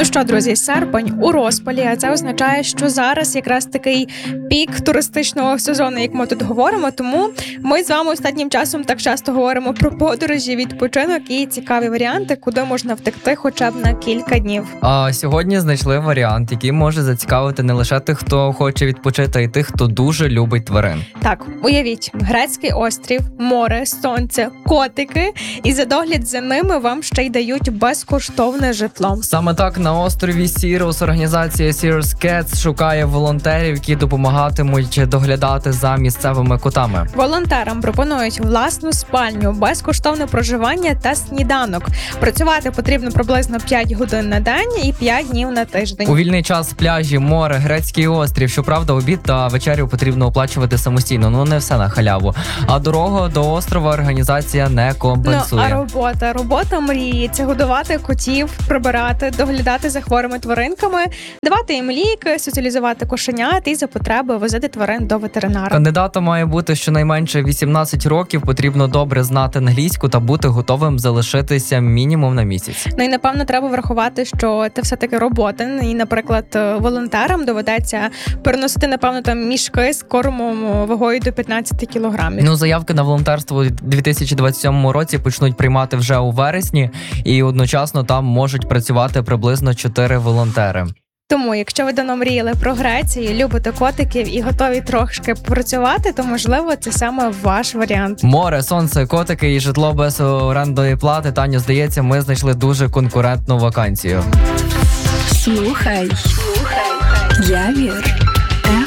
Ну що, друзі, серпень у розпалі, а це означає, що зараз якраз такий пік туристичного сезону, як ми тут говоримо, тому ми з вами останнім часом так часто говоримо про подорожі, відпочинок і цікаві варіанти, куди можна втекти хоча б на кілька днів. А сьогодні знайшли варіант, який може зацікавити не лише тих, хто хоче відпочити, а й тих, хто дуже любить тварин. Так, уявіть, грецький острів, море, сонце, котики, і за догляд за ними вам ще й дають безкоштовне житло. Саме так на острові Сірус організація Sirius Cats шукає волонтерів, які допомагатимуть доглядати за місцевими котами. Волонтерам пропонують власну спальню, безкоштовне проживання та сніданок. Працювати потрібно приблизно 5 годин на день і 5 днів на тиждень. У вільний час пляжі, море, грецький острів. Щоправда, обід та вечерю потрібно оплачувати самостійно, не все на халяву. А дорогу до острова організація не компенсує. А робота мрії – це годувати котів, прибирати, доглядати за хворими тваринками, давати їм ліки, соціалізувати кошенят і за потреби возити тварин до ветеринара. Кандидата має бути щонайменше 18 років, потрібно добре знати англійську та бути готовим залишитися мінімум на місяць. І, напевно, треба врахувати, що це все-таки робота. І, наприклад, волонтерам доведеться переносити, напевно, там мішки з кормом вагою до 15 кілограмів. Заявки на волонтерство у 2027 році почнуть приймати вже у вересні, і одночасно там можуть працювати приблизно 4 волонтери. Тому, якщо ви давно мріяли про Грецію, любите котиків і готові трошки працювати, то, можливо, це саме ваш варіант. Море, сонце, котики і житло без орендної плати. Таню, здається, ми знайшли дуже конкурентну вакансію. Слухай. Явір.